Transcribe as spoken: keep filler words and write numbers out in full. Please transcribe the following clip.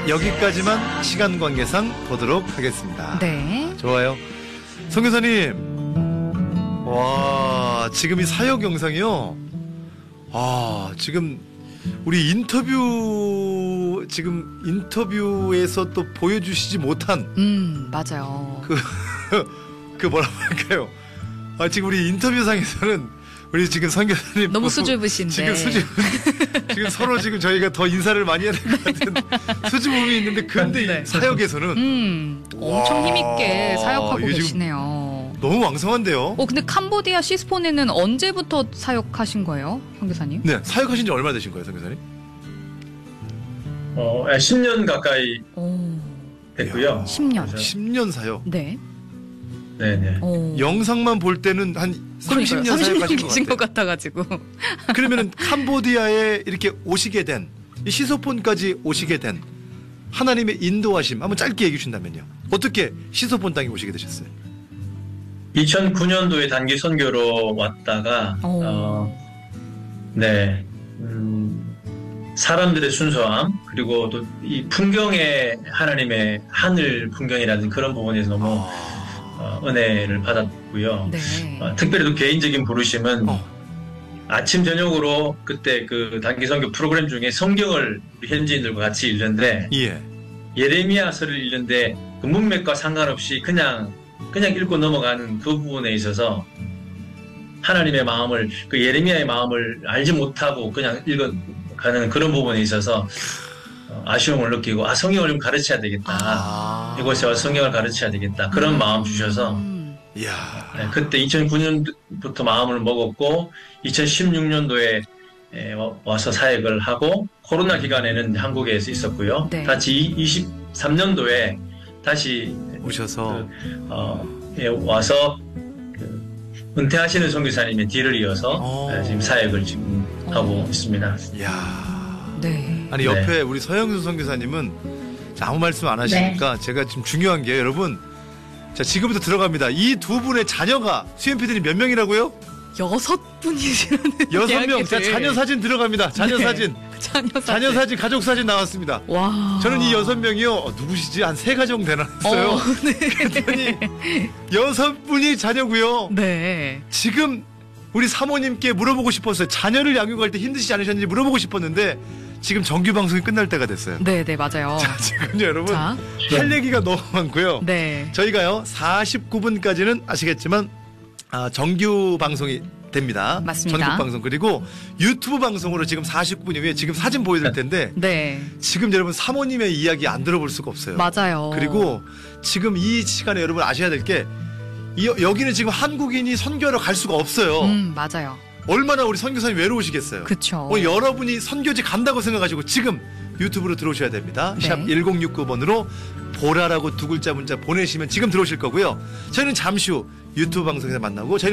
여기까지만 시간 관계상 보도록 하겠습니다. 네. 아, 좋아요. 송 교사님, 와, 지금 이 사역 영상이요. 아, 지금 우리 인터뷰, 지금 인터뷰에서 또 보여주시지 못한. 음, 맞아요. 그, 그 뭐라고 할까요? 아, 지금 우리 인터뷰상에서는 우리 지금 선 교사님 너무 수줍으신데. 지금 수줍, 지금 서로 지금 저희가 더 인사를 많이 해야 될 것 같은 수줍음이 있는데, 근데 네. 사역에서는 음, 엄청 힘있게 사역하고 계시네요. 너무 왕성한데요? 어, 근데 캄보디아 시스폰에는 언제부터 사역하신 거예요, 선 교사님? 네, 사역하신 지 얼마 되신 거예요, 선 교사님? 어, 십 년 가까이 오. 됐고요. 십 년. 십 년 사역. 네. 네네. 오. 영상만 볼 때는 한 삼십 년 삼십 년 사역하신 계신 것 것 같아요. 같아가지고. 그러면은 캄보디아에 이렇게 오시게 된, 이 시소폰까지 오시게 된 하나님의 인도하심 한번 짧게 얘기해 주신다면요. 어떻게 시소폰 땅에 오시게 되셨어요? 이천구 년도에 단기 선교로 왔다가 오. 어, 네, 음, 사람들의 순수함 그리고 또 이 풍경의 하나님의 하늘 풍경이라든 그런 부분에서 너무 어, 은혜를 받았고요. 네. 어, 특별히 또 개인적인 부르심은 어. 아침 저녁으로 그때 그 단기 선교 프로그램 중에 성경을 우리 현지인들과 같이 읽는데 예. 예레미야서를 읽는데 그 문맥과 상관없이 그냥 그냥 읽고 넘어가는 그 부분에 있어서 하나님의 마음을, 그 예레미야의 마음을 알지 못하고 그냥 읽어가는 그런 부분에 있어서 아쉬움을 느끼고, 아, 성경을 좀 가르쳐야 되겠다. 아. 이곳에 와서 성경을 가르쳐야 되겠다. 그런 음. 마음 주셔서 이야. 네, 그때 이천구 년부터 마음을 먹었고 이천십육 년도에 와서 사역을 하고, 코로나 기간에는 한국에서 있었고요. 네. 다시 이십삼 년도에 다시 오셔서 그, 어, 예, 와서 그 은퇴하시는 선교사님의 뒤를 이어서 오. 네, 지금 사역을 지금 오. 하고 있습니다. 이야. 네. 아니 옆에 우리 서영수 선교사님은 아무 말씀 안 하시니까 제가 지금 중요한 게, 여러분, 자, 지금부터 들어갑니다. 이 두 분의 자녀가 수엠피들이 몇 명이라고요? 여섯 분이시라는 여섯 명. 자, 이야기를. 자녀 사진 들어갑니다. 자녀 네. 사진. 자녀 사진. 자녀 사진, 가족 사진 나왔습니다. 와. 저는 이 여섯 명이요, 어, 누구시지? 한 세 가정 되나 했어요. 어, 네. 그랬더니 여섯 분이 자녀고요. 네. 지금 우리 사모님께 물어보고 싶었어요. 자녀를 양육할 때 힘드시지 않으셨는지 물어보고 싶었는데 지금 정규 방송이 끝날 때가 됐어요. 네, 네, 맞아요. 자, 지금요, 여러분. 자. 할 얘기가 너무 많고요. 네. 저희가요, 사십구 분까지는 아시겠지만, 아, 정규 방송이 됩니다. 맞습니다. 전국 방송. 그리고 유튜브 방송으로 지금 사십구 분 이후에 지금 사진 보여드릴 텐데, 네. 지금 여러분 사모님의 이야기 안 들어볼 수가 없어요. 맞아요. 그리고 지금 이 시간에 여러분 아셔야 될 게, 이, 여기는 지금 한국인이 선교하러 갈 수가 없어요. 음, 맞아요. 얼마나 우리 선교사님 외로우시겠어요. 그쵸. 어, 여러분이 선교지 간다고 생각하시고 지금 유튜브로 들어오셔야 됩니다. 네. 샵 일공육구 번으로 보라라고 두 글자 문자 보내시면 지금 들어오실 거고요. 저희는 잠시 후 유튜브 방송에서 만나고, 저희는